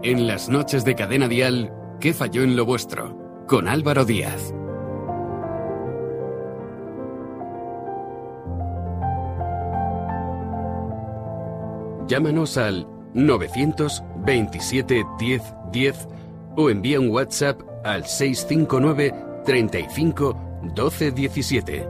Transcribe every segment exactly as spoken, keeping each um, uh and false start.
En las noches de Cadena Dial, ¿qué falló en lo vuestro? Con Álvaro Díaz. Llámanos al novecientos veintisiete diez diez o envía un WhatsApp al seiscientos cincuenta y nueve treinta y cinco doce diecisiete.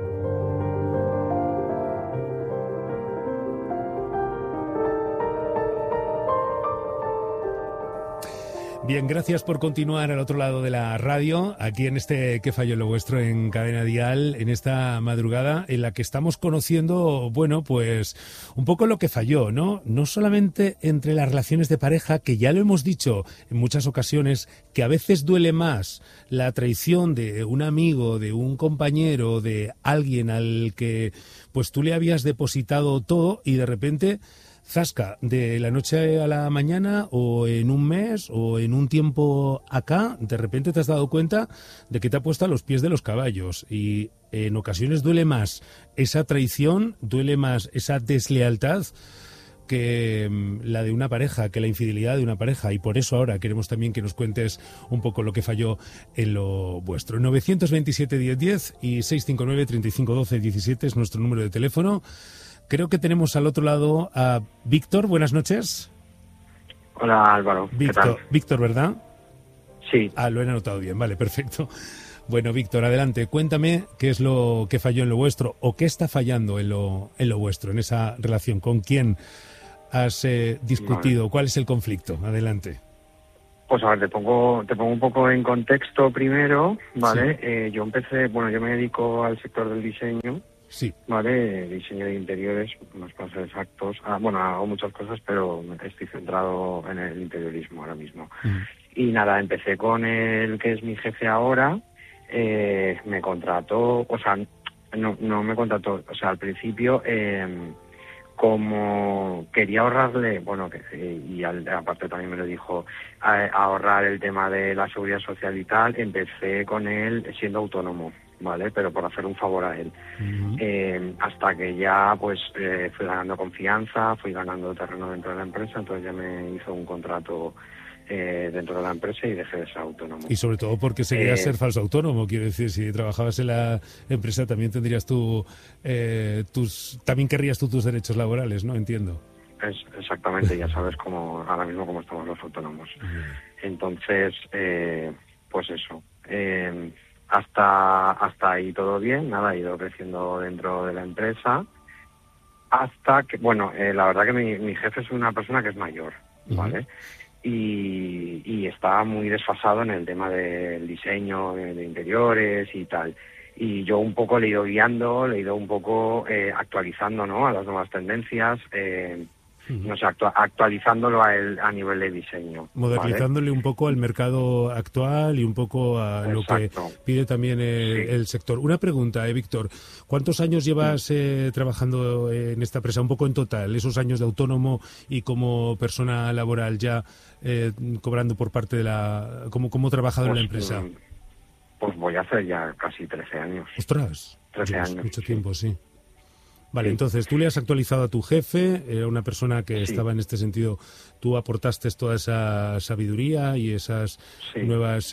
Bien, gracias por continuar al otro lado de la radio, aquí en este ¿Qué falló en lo vuestro? En Cadena Dial, en esta madrugada en la que estamos conociendo, bueno, pues un poco lo que falló, ¿no? No solamente entre las relaciones de pareja, que ya lo hemos dicho en muchas ocasiones, que a veces duele más la traición de un amigo, de un compañero, de alguien al que pues tú le habías depositado todo y de repente... zasca, de la noche a la mañana o en un mes o en un tiempo acá, de repente te has dado cuenta de que te ha puesto a los pies de los caballos y en ocasiones duele más esa traición, duele más esa deslealtad que la de una pareja, que la infidelidad de una pareja, y por eso ahora queremos también que nos cuentes un poco lo que falló en lo vuestro. novecientos veintisiete diez diez y seiscientos cincuenta y nueve treinta y cinco doce diecisiete es nuestro número de teléfono. Creo que tenemos al otro lado a Víctor. Buenas noches. Hola, Álvaro. Víctor, ¿Qué tal? Víctor, ¿verdad? Sí. Ah, lo he anotado bien. Vale, perfecto. Bueno, Víctor, adelante. Cuéntame qué es lo que falló en lo vuestro o qué está fallando en lo, en lo vuestro, en esa relación. ¿Con quién has eh, discutido? Vale. ¿Cuál es el conflicto? Adelante. Pues a ver, te pongo, te pongo un poco en contexto primero, ¿vale? Sí. Eh, yo empecé, bueno, yo me dedico al sector del diseño. Sí. Vale, diseño de interiores, más para ser exactos. Ah, bueno, hago muchas cosas, pero estoy centrado en el interiorismo ahora mismo. Mm. Y nada, empecé con el que es mi jefe ahora. Eh, me contrató, o sea, no, no me contrató, o sea, al principio, eh, como quería ahorrarle, bueno, que, y al, aparte también me lo dijo, a, a ahorrar el tema de la seguridad social y tal, empecé con él siendo autónomo. Vale, pero por hacer un favor a él. Uh-huh. Eh, hasta que ya pues eh, fui ganando confianza, fui ganando terreno dentro de la empresa, entonces ya me hizo un contrato eh, dentro de la empresa y dejé de ser autónomo. Y sobre todo porque seguías eh, ser falso autónomo, quiero decir, si trabajabas en la empresa también tendrías tú, eh, tus, también querrías tú tus derechos laborales, ¿no? Entiendo. Es exactamente, ya sabes cómo ahora mismo cómo estamos los autónomos. Uh-huh. Entonces, eh, pues eso. Eh, Hasta hasta ahí todo bien, nada, ha ido creciendo dentro de la empresa, hasta que, bueno, eh, la verdad que mi, mi jefe es una persona que es mayor, ¿vale? Uh-huh. Y, y está muy desfasado en el tema del diseño de, de interiores y tal. Y yo un poco le he ido guiando, le he ido un poco eh, actualizando, ¿no?, a las nuevas tendencias, eh, no sé, actu- actualizándolo a, el, a nivel de diseño. Modernizándole, ¿vale?, un poco al mercado actual y un poco a lo Exacto. que pide también el, sí. el sector. Una pregunta, eh, Víctor. ¿Cuántos años llevas eh, trabajando en esta empresa? Un poco en total, esos años de autónomo y como persona laboral ya eh, cobrando por parte de la... como, como trabajador pues, en la empresa. Pues voy a hacer ya casi trece años. ¡Ostras! trece Dios, años. Mucho sí. tiempo, sí. Vale, sí. Entonces tú le has actualizado a tu jefe, era una persona que sí. estaba en este sentido, tú aportaste toda esa sabiduría y esas sí. nuevas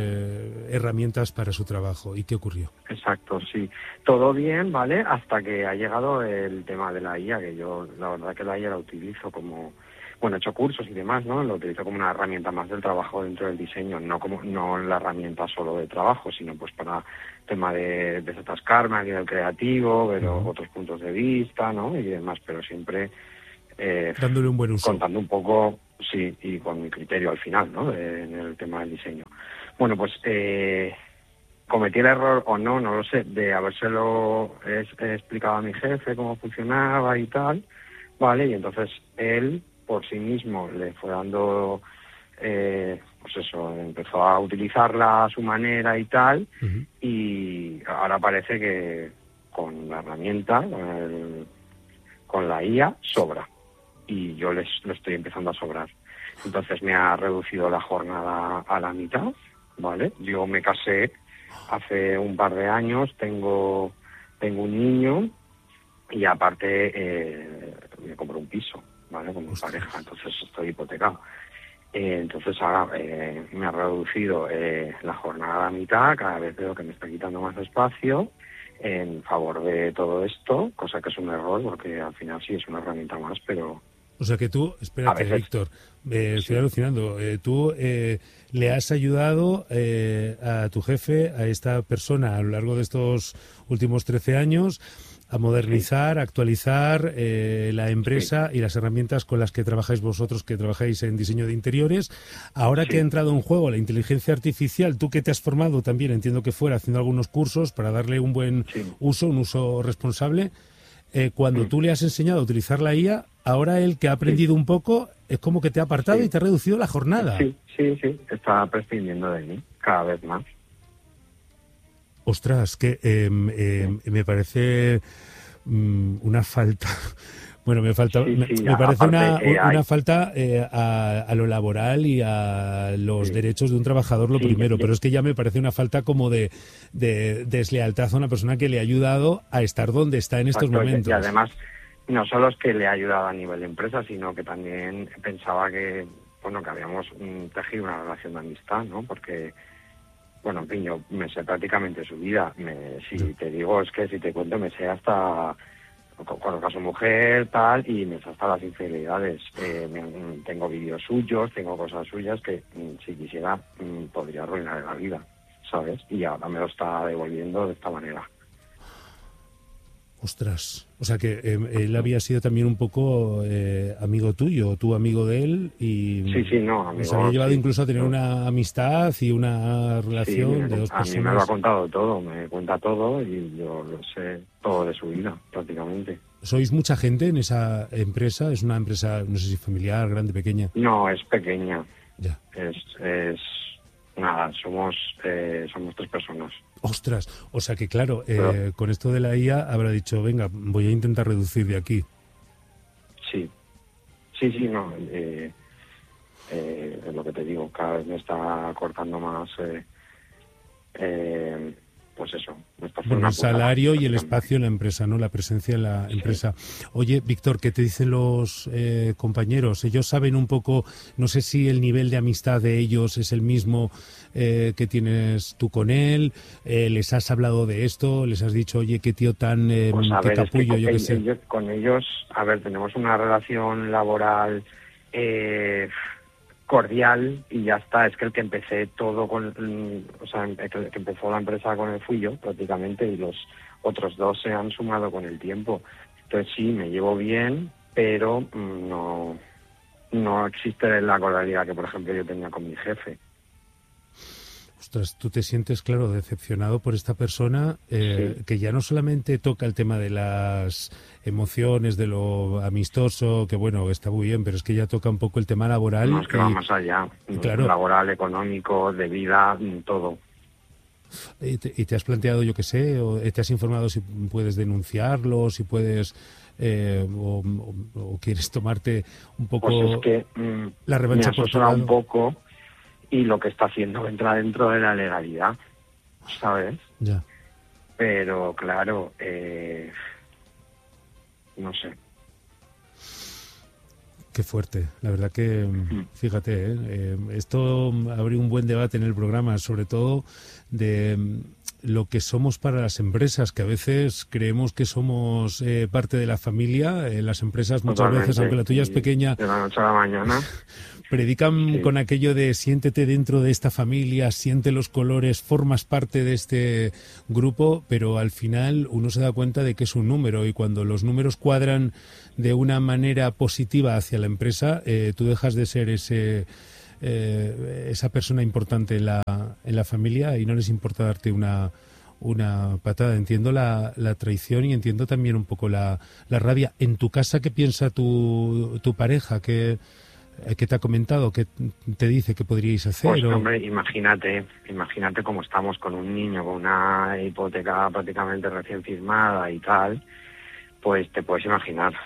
eh, herramientas para su trabajo. ¿Y qué ocurrió? Exacto, sí. Todo bien, ¿vale? Hasta que ha llegado el tema de la I A, que yo la verdad que la I A la utilizo como... Bueno, he hecho cursos y demás, ¿no? Lo utilizo como una herramienta más del trabajo dentro del diseño, no como no la herramienta solo de trabajo, sino pues para tema de desatascarme a nivel creativo, ver uh-huh. otros puntos de vista, ¿no? Y demás, pero siempre eh, dándole un buen uso. Contando un poco, sí, y con mi criterio al final, ¿no? De, en el tema del diseño. Bueno, pues eh, cometí el error o no, no lo sé, de habérselo he, he explicado a mi jefe cómo funcionaba y tal, ¿vale? Y entonces él por sí mismo le fue dando, eh, pues eso, empezó a utilizarla a su manera y tal, uh-huh. y ahora parece que con la herramienta, con, el, con la I A, sobra. Y yo les lo estoy empezando a sobrar. Entonces me ha reducido la jornada a la mitad, ¿vale? Yo me casé hace un par de años, tengo, tengo un niño y aparte eh, me compré un piso. ¿Vale? Con mi pareja, entonces estoy hipotecado. Eh, entonces ahora eh, me ha reducido eh, la jornada a la mitad, cada vez veo que me está quitando más espacio en favor de todo esto, cosa que es un error porque al final sí es una herramienta más, pero... O sea que tú, espérate, veces, Víctor, eh, estoy sí. alucinando. Eh, tú eh, le has ayudado eh, a tu jefe, a esta persona, a lo largo de estos últimos trece años, a modernizar, sí. actualizar eh, la empresa sí. y las herramientas con las que trabajáis vosotros, que trabajáis en diseño de interiores. Ahora sí. que ha entrado en juego la inteligencia artificial, tú que te has formado también, entiendo que fuera, haciendo algunos cursos para darle un buen sí. uso, un uso responsable. Eh, cuando mm. tú le has enseñado a utilizar la I A, ahora él que ha aprendido sí. un poco, es como que te ha apartado sí. y te ha reducido la jornada. Sí, sí, sí, está prescindiendo de mí cada vez más. Ostras, que eh, eh, sí. me parece um, una falta... Bueno, me falta, sí, me, sí, me parece aparte, una, eh, una hay... falta eh, a, a lo laboral y a los sí. derechos de un trabajador lo sí, primero, sí. pero es que ya me parece una falta como de, de, de deslealtad a una persona que le ha ayudado a estar donde está en estos Exacto, momentos. Y además, no solo es que le ha ayudado a nivel de empresa, sino que también pensaba que, bueno, que habíamos mm, tejido una relación de amistad, ¿no? Porque, bueno, en fin, yo me sé prácticamente su vida. Me, si sí. te digo, es que si te cuento, me sé hasta... conozco a su mujer, tal, y me sé hasta las infidelidades. Eh, me, tengo vídeos suyos, tengo cosas suyas que mm, si quisiera mm, podría arruinar la vida, ¿sabes? Y ahora me lo está devolviendo de esta manera. Ostras, o sea que eh, él había sido también un poco eh, amigo tuyo, tú amigo de él, y sí, sí, no, amigo, nos había llevado sí, incluso a tener no. una amistad y una relación sí, me, de dos a personas. A mí me lo ha contado todo, me cuenta todo y yo lo sé todo de su vida, prácticamente. ¿Sois mucha gente en esa empresa? ¿Es una empresa, no sé si familiar, grande, pequeña? No, es pequeña. Ya. Es, es nada, somos, eh, somos tres personas. Ostras, o sea que claro, eh, Pero, con esto de la I A habrá dicho, venga, voy a intentar reducir de aquí. Sí, sí, sí, no, eh, eh, es lo que te digo, cada vez me está cortando más, eh, eh, pues eso. Me está bueno, el salario y el espacio en la empresa, ¿no? La presencia en la empresa. Sí. Oye, Víctor, ¿qué te dicen los eh, compañeros? Ellos saben un poco, no sé si el nivel de amistad de ellos es el mismo eh, que tienes tú con él. Eh, ¿Les has hablado de esto? ¿Les has dicho, oye, qué tío tan eh, pues a qué ver, capullo, es que yo qué sé? sé? Con ellos, a ver, tenemos una relación laboral eh, cordial y ya está. Es que el que empecé todo con, o sea, el que empezó la empresa con él fui yo prácticamente, y los otros dos se han sumado con el tiempo. Entonces sí, me llevo bien, pero mmm, no, no existe la cordialidad que, por ejemplo, yo tenía con mi jefe. Ostras, tú te sientes, claro, decepcionado por esta persona eh, sí. que ya no solamente toca el tema de las emociones, de lo amistoso, que bueno, está muy bien, pero es que ya toca un poco el tema laboral. No, es que y, va más allá, claro, laboral, económico, de vida, todo. Y te, y te has planteado, yo qué sé, o te has informado si puedes denunciarlo, si puedes... Eh, o, o, o quieres tomarte un poco pues es que, mmm, la revancha me por tu lado. un poco... y lo que está haciendo entra dentro de la legalidad, ¿sabes? Ya. Pero, claro, eh, no sé. Qué fuerte, la verdad que, fíjate, ¿eh? Eh, esto abre un buen debate en el programa, sobre todo de lo que somos para las empresas, que a veces creemos que somos eh, parte de la familia. En las empresas muchas Totalmente. veces, aunque la tuya es pequeña... De la noche a la mañana... predican sí. con aquello de siéntete dentro de esta familia, siente los colores, formas parte de este grupo, pero al final uno se da cuenta de que es un número, y cuando los números cuadran de una manera positiva hacia la empresa, eh, tú dejas de ser ese eh, esa persona importante en la, en la familia y no les importa darte una una patada. Entiendo la, la traición y entiendo también un poco la, la rabia. En tu casa, ¿qué piensa tu, tu pareja? ¿Qué ¿Qué te ha comentado? ¿Qué te dice que podríais hacer? Pues, o... hombre, imagínate, imagínate cómo estamos con un niño con una hipoteca prácticamente recién firmada y tal, pues te puedes imaginar.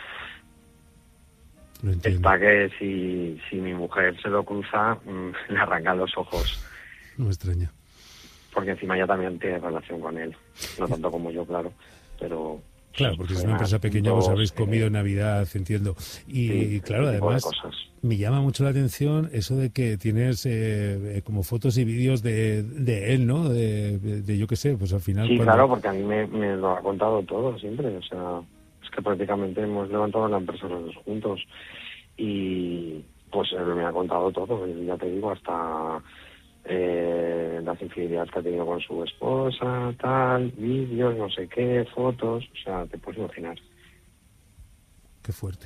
Lo entiendo. Está que si, si mi mujer se lo cruza, mmm, le arrancan los ojos. No me extraña. Porque encima ella también tiene relación con él. No tanto como yo, claro, pero Claro, porque es una empresa pequeña, vos habréis comido en Navidad, entiendo. Y sí, claro, además, me llama mucho la atención eso de que tienes eh, como fotos y vídeos de, de él, ¿no? De, de, de yo qué sé, pues al final... Sí, cuando... claro, porque a mí me, me lo ha contado todo siempre, o sea, es que prácticamente hemos levantado la empresa los dos juntos y pues él me ha contado todo, y ya te digo, hasta... Eh, las infidelidades que ha tenido con su esposa, tal, vídeos, no sé qué, fotos, o sea, te puedes imaginar. Qué fuerte.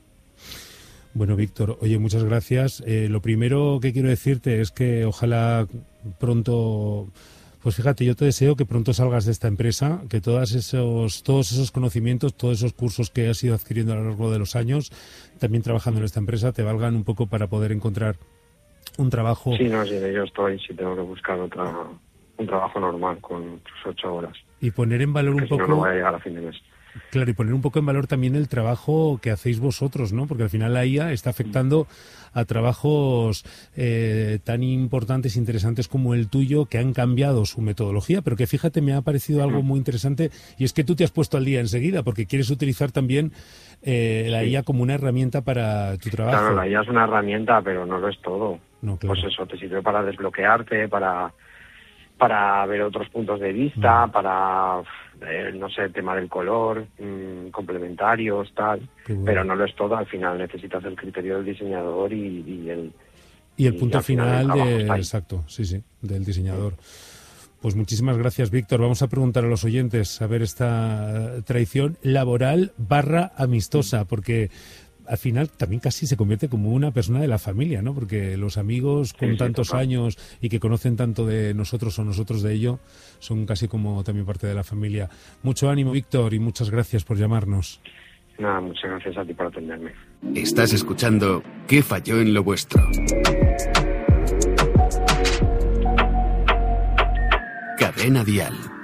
Bueno, Víctor, oye, muchas gracias. Eh, lo primero que quiero decirte es que ojalá pronto, pues fíjate, yo te deseo que pronto salgas de esta empresa, que todos esos, todos esos conocimientos, todos esos cursos que has ido adquiriendo a lo largo de los años, también trabajando en esta empresa, te valgan un poco para poder encontrar un trabajo. Sí, no, sí, yo estoy, sí tengo que buscar otra, un trabajo normal con sus ocho horas. Y poner en valor un poco... si no, no voy a llegar a fin de mes. Claro, y poner un poco en valor también el trabajo que hacéis vosotros, ¿no? Porque al final la I A está afectando a trabajos eh, tan importantes e interesantes como el tuyo, que han cambiado su metodología, pero que fíjate, me ha parecido algo muy interesante, y es que tú te has puesto al día enseguida, porque quieres utilizar también eh, la sí. I A como una herramienta para tu trabajo. Claro, la I A es una herramienta, pero no lo es todo. No, claro. Pues eso, te sirve para desbloquearte, para... para ver otros puntos de vista, mm. para, eh, no sé, el tema del color, mmm, complementarios, tal, bueno. Pero no lo es todo, al final necesitas el criterio del diseñador y, y el... Y el punto y final, final de... Exacto, sí, sí, del diseñador. Pues muchísimas gracias, Víctor. Vamos a preguntar a los oyentes a ver esta traición laboral barra amistosa, porque... al final también casi se convierte como una persona de la familia, ¿no? Porque los amigos con sí, tantos sí, años y que conocen tanto de nosotros o nosotros de ello, son casi como también parte de la familia. Mucho ánimo, Víctor, y muchas gracias por llamarnos. Nada, muchas gracias a ti por atenderme. Estás escuchando ¿Qué falló en lo vuestro? Cadena Dial.